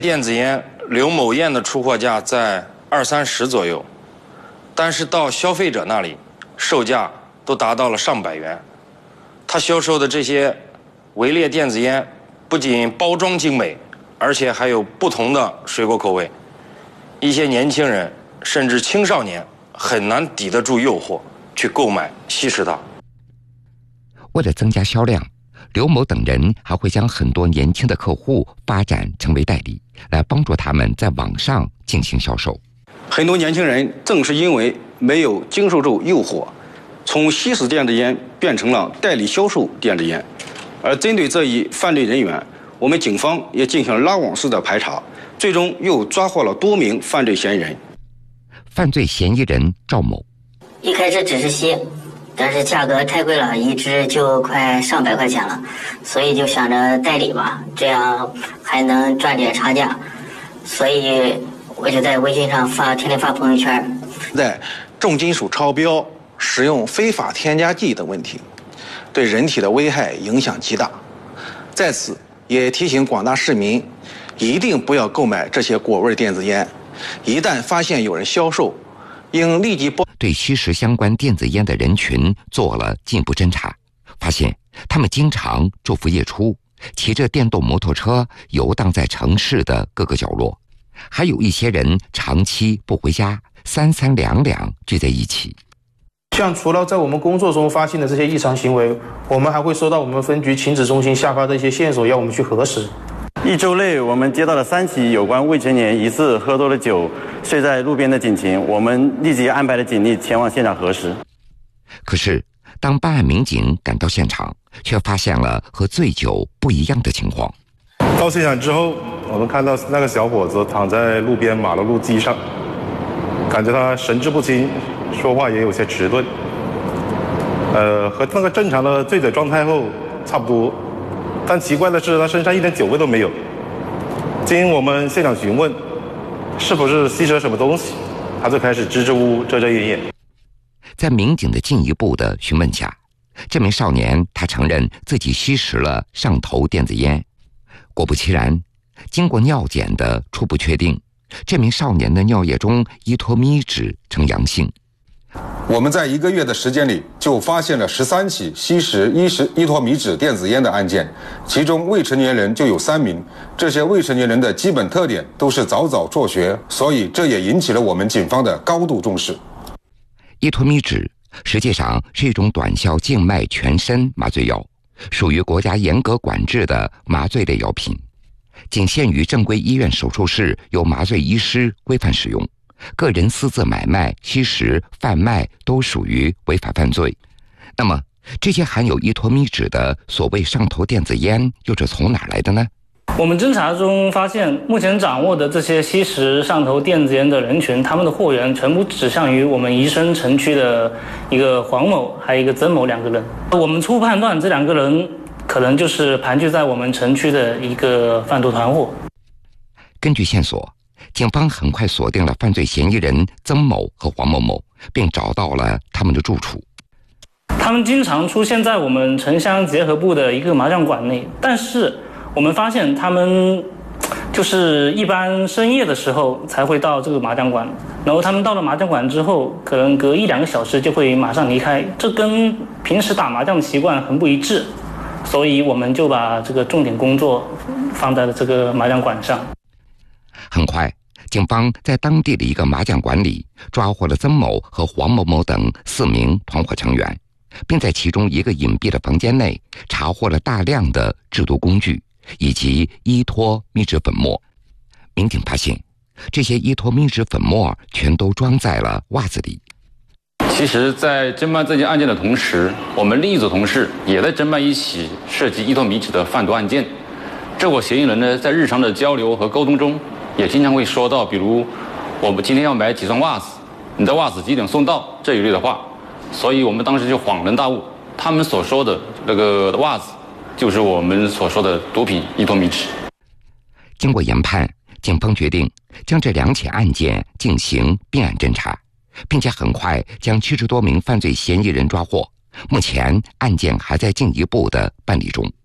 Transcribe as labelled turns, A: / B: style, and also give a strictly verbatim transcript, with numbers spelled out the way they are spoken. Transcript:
A: 电子烟刘某艳的出货价在二三十左右，但是到消费者那里，售价都达到了上百元。他销售的这些围猎电子烟，不仅包装精美，而且还有不同的水果口味。一些年轻人甚至青少年很难抵得住诱惑，去购买吸食它。
B: 为了增加销量，刘某等人还会将很多年轻的客户发展成为代理，来帮助他们在网上进行销售。
C: 很多年轻人正是因为没有经受住诱惑，从吸食电子烟变成了代理销售电子烟。而针对这一犯罪人员，我们警方也进行拉网式的排查，最终又抓获了多名犯罪嫌疑人。
B: 犯罪嫌疑人赵某，
D: 一开始只是吸，但是价格太贵了，一支就快上百块钱了，所以就想着代理吧，这样还能赚点差价，所以我就在微信上发，天天发朋友圈。
E: 在重金属超标、使用非法添加剂等问题，对人体的危害影响极大。在此也提醒广大市民，一定不要购买这些果味电子烟，一旦发现有人销售，应立即报。
B: 对吸食相关电子烟的人群做了进一步侦查，发现他们经常昼伏夜出，骑着电动摩托车游荡在城市的各个角落，还有一些人长期不回家，三三两两聚在一起。
F: 像除了在我们工作中发现的这些异常行为，我们还会收到我们分局情治中心下发的一些线索，要我们去核实。
G: 一周内，我们接到了三起有关未成年疑似喝多了酒睡在路边的警情，我们立即安排了警力前往现场核实。
B: 可是，当办案民警赶到现场，却发现了和醉酒不一样的情况。
H: 到现场之后，我们看到那个小伙子躺在路边马路路基上，感觉他神志不清，说话也有些迟钝，呃，和那个正常的醉酒状态后差不多。但奇怪的是，他身上一点酒味都没有。经我们现场询问，是否是吸食了什么东西，他就开始支支吾吾、遮遮掩掩。
B: 在民警的进一步的询问下，这名少年他承认自己吸食了上头电子烟。果不其然，经过尿检的初步确定，这名少年的尿液中依托咪酯呈阳性。
I: 我们在一个月的时间里就发现了十三起吸食依食依托咪酯电子烟的案件，其中未成年人就有三名。这些未成年人的基本特点都是早早辍学，所以这也引起了我们警方的高度重视。
B: 依托咪酯实际上是一种短效静脉全身麻醉药，属于国家严格管制的麻醉类药品，仅限于正规医院手术室由麻醉医师规范使用。个人私自买卖、吸食、贩卖都属于违法犯罪。那么，这些含有依托咪酯的所谓上头电子烟又是从哪来的呢？
J: 我们侦查中发现，目前掌握的这些吸食上头电子烟的人群，他们的货源全部指向于我们宜生城区的一个黄某，还有一个曾某两个人。我们初步判断，这两个人可能就是盘踞在我们城区的一个贩毒团伙。
B: 根据线索，警方很快锁定了犯罪嫌疑人曾某和黄某某，并找到了他们的住处。
J: 他们经常出现在我们城乡结合部的一个麻将馆内，但是我们发现他们就是一般深夜的时候才会到这个麻将馆，然后他们到了麻将馆之后，可能隔一两个小时就会马上离开，这跟平时打麻将的习惯很不一致，所以我们就把这个重点工作放在了这个麻将馆上。
B: 很快，警方在当地的一个麻将馆里抓获了曾某和黄某某等四名团伙成员，并在其中一个隐蔽的房间内查获了大量的制毒工具以及依托咪酯粉末。民警发现，这些依托咪酯粉末全都装在了袜子里。
K: 其实，在侦办这件案件的同时，我们另一组同事也在侦办一起涉及依托咪酯的贩毒案件。这伙嫌疑人呢，在日常的交流和沟通中，也经常会说到，比如我们今天要买几双袜子，你的袜子几点送到这一类的话。所以我们当时就恍然大悟，他们所说的那个袜子，就是我们所说的毒品依托咪酯。
B: 经过研判，警方决定将这两起案件进行并案侦查，并且很快将七十多名犯罪嫌疑人抓获。目前案件还在进一步的办理中。